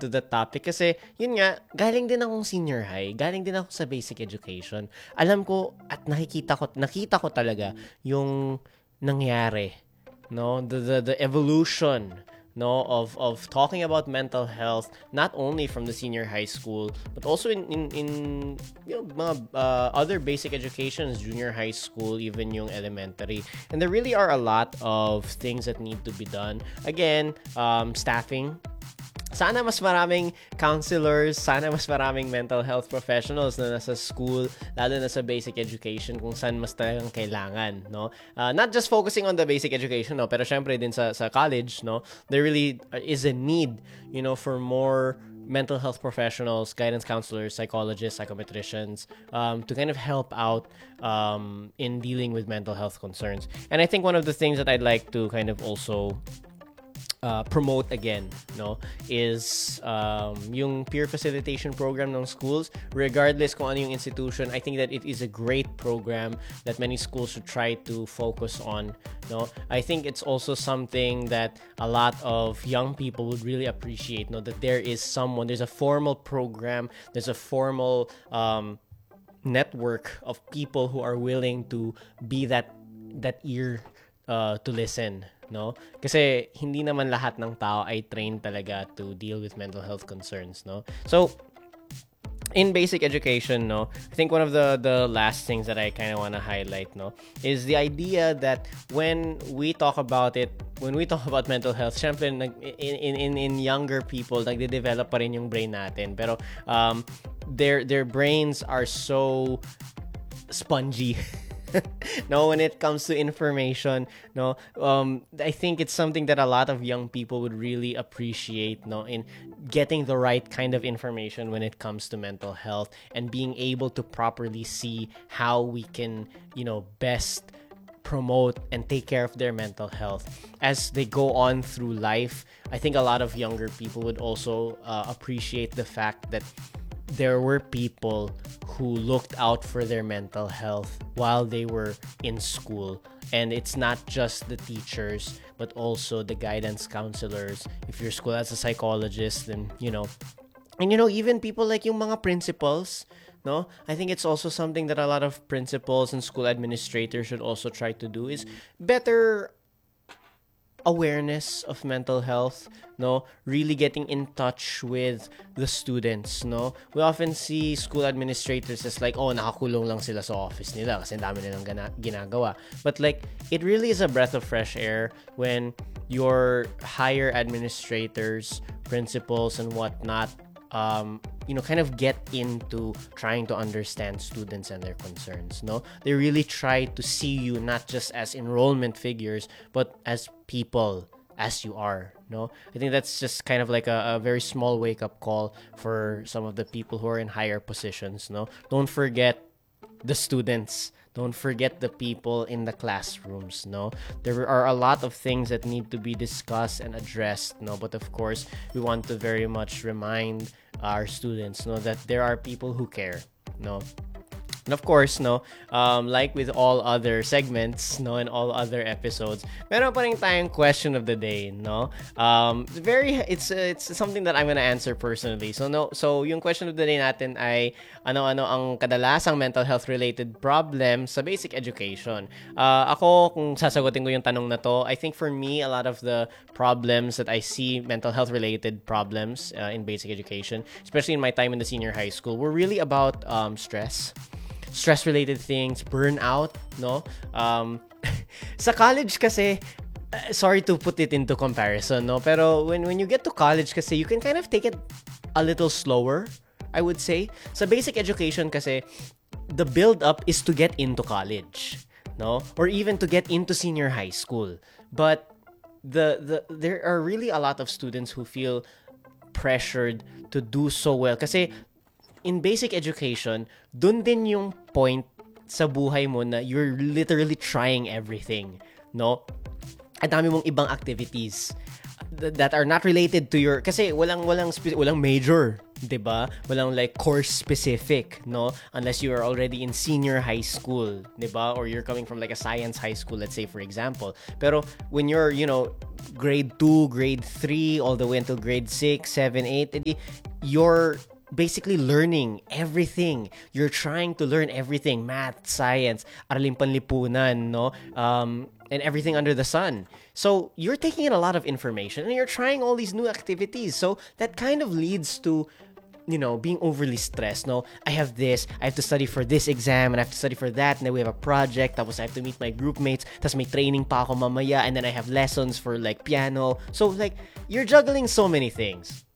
into the topic kasi, yun nga, galing din akong senior high, galing din ako sa basic education. Alam ko at nakita ko talaga yung nangyari, no? The evolution, no, of talking about mental health, not only from the senior high school but also in you know, mga other basic educations, junior high school, even yung elementary. And there really are a lot of things that need to be done. Again, staffing. Sana mas maraming counselors, sana mas maraming mental health professionals na nasa school, lalo na sa basic education, kung saan mas talagang kailangan, no? Not just focusing on the basic education, no, pero syempre din sa college, no, there really is a need, you know, for more mental health professionals, guidance counselors, psychologists, psychometricians, to kind of help out in dealing with mental health concerns. And I think one of the things that I'd like to kind of also promote again, no, is yung peer facilitation program ng schools, regardless kung ano yung institution. I think that it is a great program that many schools should try to focus on, no. I think it's also something that a lot of young people would really appreciate, no, that there's a formal program, there's a formal network of people who are willing to be that ear to listen, no? Kasi hindi naman lahat ng tao ay trained talaga to deal with mental health concerns, no? So in basic education, no, I think one of the last things that I kind of want to highlight, no, is the idea that when we talk about mental health, syempre in younger people, nagde-develop pa rin yung brain natin, pero their brains are so spongy. No, when it comes to information, no, I think it's something that a lot of young people would really appreciate, no, in getting the right kind of information when it comes to mental health and being able to properly see how we can, you know, best promote and take care of their mental health as they go on through life. I think a lot of younger people would also appreciate the fact that there were people who looked out for their mental health while they were in school. And it's not just the teachers, but also the guidance counselors. If your school has a psychologist, then, you know, and, you know, even people like yung mga principals, no? I think it's also something that a lot of principals and school administrators should also try to do, is better awareness of mental health, no, really getting in touch with the students, no. We often see school administrators as like, oh, nakakulong lang sila sa office nila kasi dami nilang ginagawa. But like, it really is a breath of fresh air when your higher administrators, principals, and whatnot, you know, kind of get into trying to understand students and their concerns, no? They really try to see you not just as enrollment figures, but as people, as you are, no? I think that's just kind of like a very small wake-up call for some of the people who are in higher positions, no? Don't forget the students. Don't forget the people in the classrooms, no? There are a lot of things that need to be discussed and addressed, no? But of course, we want to very much remind our students, no, that there are people who care, no? And of course, no, like with all other segments, no, and all other episodes, meron pa rin tayong question of the day, no. It's something that I'm gonna answer personally. So yung question of the day natin ay ano-ano ang kadalasang mental health related problems sa basic education. Ako, kung sasagutin ko yung tanong na to, I think for me, a lot of the problems that I see, mental health related problems in basic education, especially in my time in the senior high school, were really about stress-related things, burnout, no? Sa college kasi, sorry to put it into comparison, no? Pero when you get to college kasi, you can kind of take it a little slower, I would say. Sa basic education kasi, the build-up is to get into college, no? Or even to get into senior high school. But there are really a lot of students who feel pressured to do so well. Kasi, in basic education, dun din yung point sa buhay mo na you're literally trying everything, no? At dami mong ibang activities that are not related to your, kasi walang major, 'Diba? Walang like course specific, no? Unless you are already in senior high school, 'diba? Or you're coming from like a science high school, let's say for example. Pero when you're, grade 2, grade 3, all the way until grade 6, 7, 8, edi you're basically learning everything. You're trying to learn everything, math, science, araling panlipunan, no? And everything under the sun. So you're taking in a lot of information and you're trying all these new activities. So that kind of leads to being overly stressed, no? I have this, I have to study for this exam, and I have to study for that, and then we have a project, tapos I have to meet my group mates, tapos may training pa ako mamaya, and then I have lessons for like piano. So like, you're juggling so many things.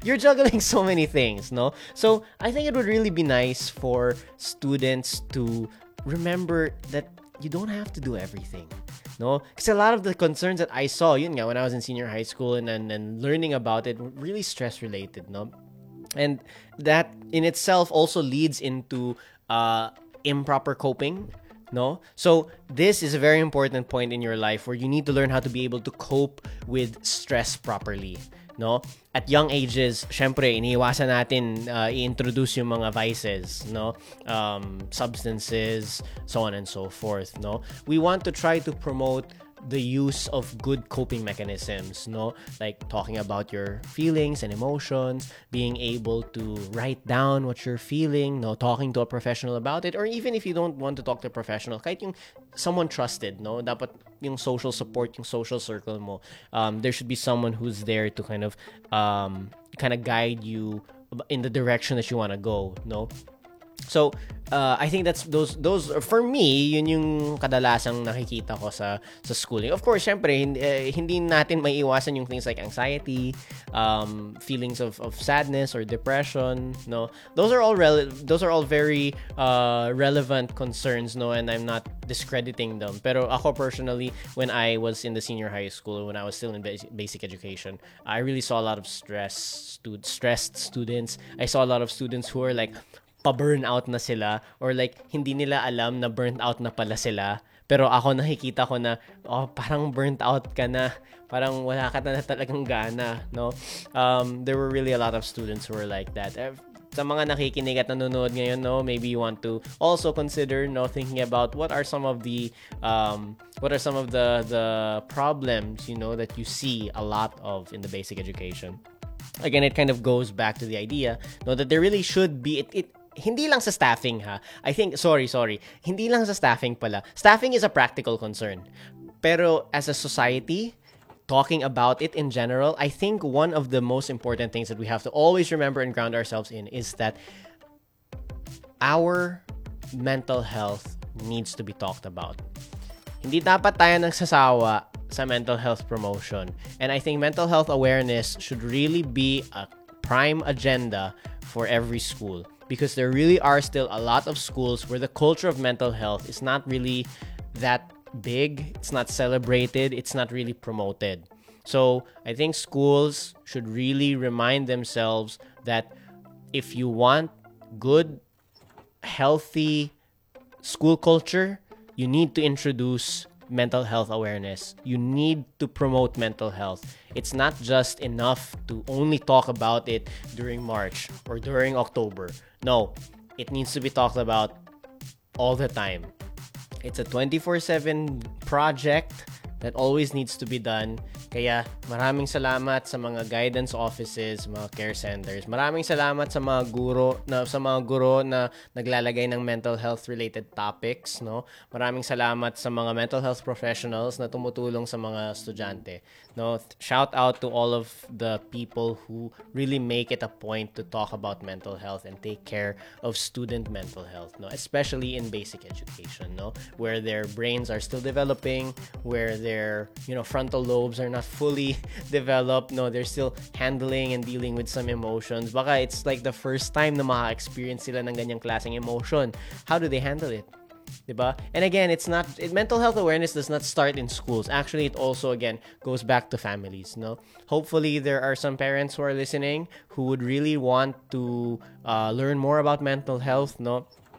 No? So I think it would really be nice for students to remember that you don't have to do everything. No? Because a lot of the concerns that I saw, when I was in senior high school and learning about it, were really stress related, no? And that in itself also leads into improper coping, no? So this is a very important point in your life where you need to learn how to be able to cope with stress properly, no? At young ages, syempre, iniiwasan natin i-introduce yung mga vices, no? Substances, so on and so forth, no? We want to try to promote the use of good coping mechanisms, no? Like talking about your feelings and emotions, being able to write down what you're feeling, no? Talking to a professional about it, or even if you don't want to talk to a professional, kahit yung someone trusted, no? Dapat yung social support, yung social circle mo, there should be someone who's there to kind of guide you in the direction that you want to go, no? So, I think that's those for me, yun yung kadalasang nakikita ko sa schooling. Of course, syempre, hindi natin maiiwasan yung things like anxiety, feelings of sadness or depression, no? Those are all very relevant concerns, no? And I'm not discrediting them. Pero ako personally, when I was in the senior high school, when I was still in basic education, I really saw a lot of stressed students. I saw a lot of students who are like pa-burnout na sila, or like hindi nila alam na burnt out na pala sila. Pero ako nakikita ko na parang burnt out ka na, parang wala ka na talagang gana, no? There were really a lot of students who were like that. Sa mga nakikinig at nanonood ngayon, no, maybe you want to also consider, no, thinking about what are some of the problems, that you see a lot of in the basic education. Again, it kind of goes back to the idea, no, that there really should be hindi lang sa staffing, ha. I think, sorry. Hindi lang sa staffing pala. Staffing is a practical concern. Pero as a society, talking about it in general, I think one of the most important things that we have to always remember and ground ourselves in is that our mental health needs to be talked about. Hindi dapat tayo nagsasawa sa mental health promotion. And I think mental health awareness should really be a prime agenda for every school. Because there really are still a lot of schools where the culture of mental health is not really that big. It's not celebrated. It's not really promoted. So I think schools should really remind themselves that if you want good, healthy school culture, you need to introduce mental health awareness. You need to promote mental health. It's not just enough to only talk about it during March or during October. No, it needs to be talked about all the time. It's a 24/7 project that always needs to be done. Kaya maraming salamat sa mga guidance offices, mga care centers. Maraming salamat sa mga guro na naglalagay ng mental health related topics, no? Maraming salamat sa mga mental health professionals na tumutulong sa mga estudyante, no? Shout out to all of the people who really make it a point to talk about mental health and take care of student mental health, no? Especially in basic education, no? Where their brains are still developing, where their frontal lobes are not fully developed, no, they're still handling and dealing with some emotions. Baka it's like the first time na maka-experience sila ng ganyang klaseng emotion. How do they handle it? Diba? And again, mental health awareness does not start in schools. Actually, it also again goes back to families, no? Hopefully there are some parents who are listening who would really want to learn more about mental health, no?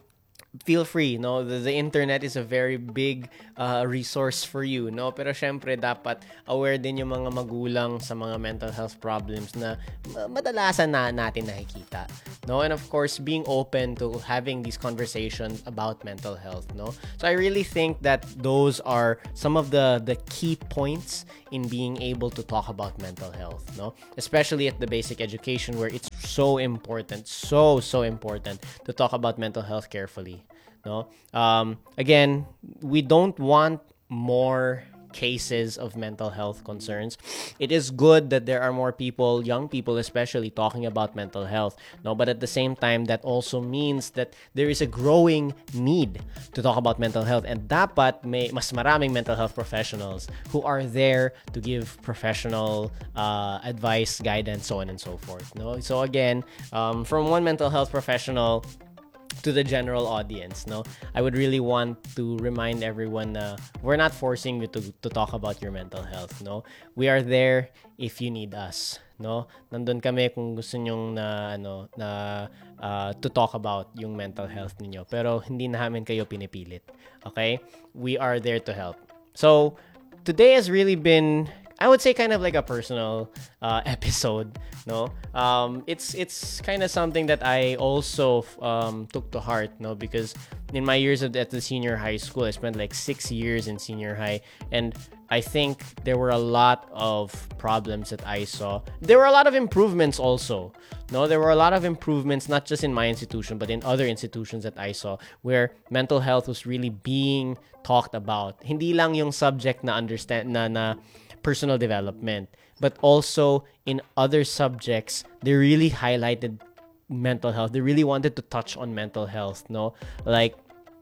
feel free, no? The internet is a very big resource for you, no? Pero syempre, dapat aware din yung mga magulang sa mga mental health problems na madalasan na natin nakikita, no? And of course, being open to having these conversations about mental health, no? So I really think that those are some of the key points in being able to talk about mental health, no? Especially at the basic education, where it's so important, so important to talk about mental health carefully, no? Again, we don't want more cases of mental health concerns. It is good that there are more people, young people especially, talking about mental health, no? But at the same time, that also means that there is a growing need to talk about mental health, and dapat may mas maraming mental health professionals who are there to give professional advice, guidance, so on and so forth, no? So again, from one mental health professional to the general audience, no, I would really want to remind everyone na we're not forcing you to talk about your mental health, no. We are there if you need us, no. Nandun kami kung gusto nyong to talk about yung mental health ninyo, pero hindi namin kayo pinipilit, okay? We are there to help. So today has really been, I would say, kind of like a personal episode, no? It's kind of something that I also took to heart, no? Because in my years at the senior high school, I spent like 6 years in senior high, and I think there were a lot of problems that I saw. There were a lot of improvements also, no? There were a lot of improvements, not just in my institution, but in other institutions that I saw, where mental health was really being talked about. Hindi lang yung subject na personal development, but also in other subjects, they really highlighted mental health. They really wanted to touch on mental health, no? Like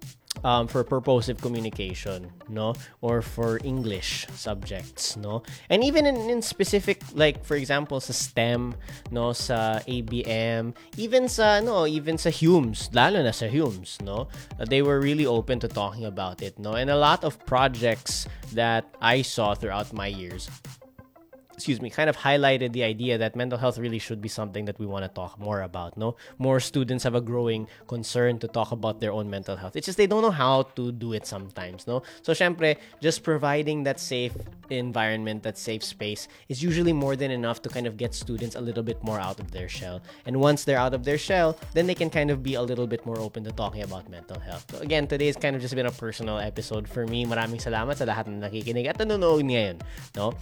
for purposive communication, no? Or for English subjects, no? And even in specific, like for example sa STEM, no, sa ABM, even sa Humes, lalo na sa Humes, no? They were really open to talking about it, no? And a lot of projects that I saw throughout my years, kind of highlighted the idea that mental health really should be something that we want to talk more about, no? More students have a growing concern to talk about their own mental health. It's just they don't know how to do it sometimes, no? So, syempre, just providing that safe environment, that safe space is usually more than enough to kind of get students a little bit more out of their shell. And once they're out of their shell, then they can kind of be a little bit more open to talking about mental health. So, again, today's kind of just been a personal episode for me. Maraming salamat sa lahat na nakikinig at nanonood ngayon, no?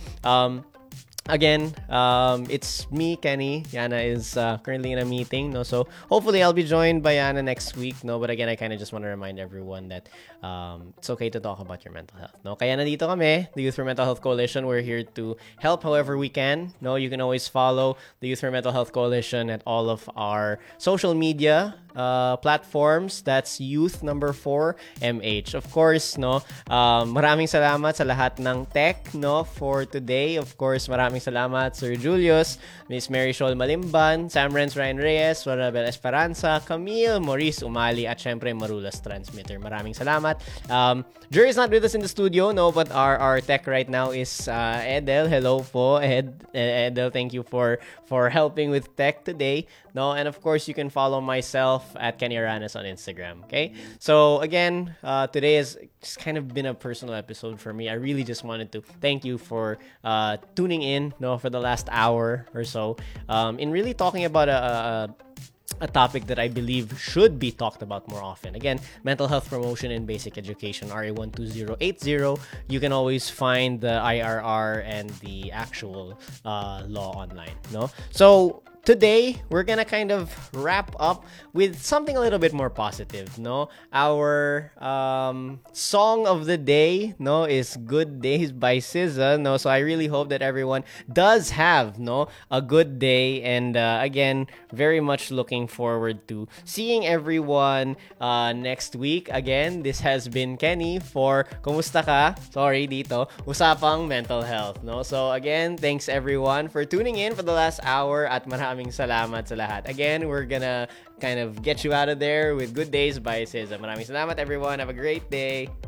Again, it's me, Kenny. Yana is currently in a meeting, no? So hopefully I'll be joined by Yana next week, no? But again, I kind of just want to remind everyone that it's okay to talk about your mental health, no? Kaya nandito kami, the Youth for Mental Health Coalition. We're here to help however we can, no? You can always follow the Youth for Mental Health Coalition at all of our social media platforms. That's youth4MH. Of course, no? Maraming salamat sa lahat ng tech, no, for today. Of course, maraming salamat Sir Julius, Miss Mary Shoal Malimban, Sam Renz, Ryan Reyes, Ronabel Esperanza, Camille, Maurice Umali, at syempre Marulas Transmitter. Maraming salamat. Jerry is not with us in the studio, no, but our tech right now is Edel. Hello po, Edel. Thank you for helping with tech today, no? And of course, you can follow myself at Kenny Aranas on Instagram. Okay, so again, today has just kind of been a personal episode for me. I really just wanted to thank you for tuning in, no, for the last hour or so, in really talking about a topic that I believe should be talked about more often. Again, mental health promotion in basic education, RA 12080. You can always find the IRR and the actual law online, no? So today, we're gonna kind of wrap up with something a little bit more positive, no? Our song of the day, no, is Good Days by SZA, no? So I really hope that everyone does have, no, a good day. And again, very much looking forward to seeing everyone next week. Again, this has been Kenny for Kumusta Ka? Sorry, dito, Usapang Mental Health, no? So again, thanks everyone for tuning in for the last hour at maraming salamat sa lahat. Again, we're gonna kind of get you out of there with Good Days by SZA. Maraming salamat everyone. Have a great day.